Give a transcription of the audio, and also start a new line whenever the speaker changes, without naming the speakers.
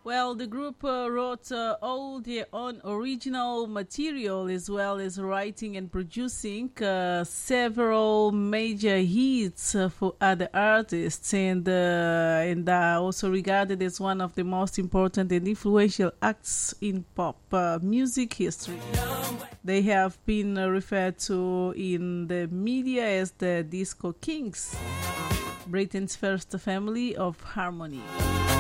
Well, the group wrote all their own original material as well as writing and producing several major hits for other artists, and also regarded as one of the most important and influential acts in pop music history. They have been referred to in the media as the Disco Kings, Britain's first family of harmony.